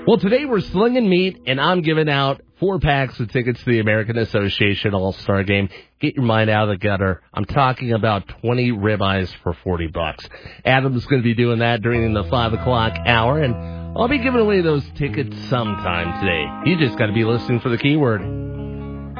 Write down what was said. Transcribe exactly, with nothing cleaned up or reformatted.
Well, today we're slinging meat, and I'm giving out four packs of tickets to the American Association All-Star Game. Get your mind out of the gutter. I'm talking about twenty ribeyes for forty bucks. Adam's going to be doing that during the five o'clock hour, and I'll be giving away those tickets sometime today. You just got to be listening for the keyword.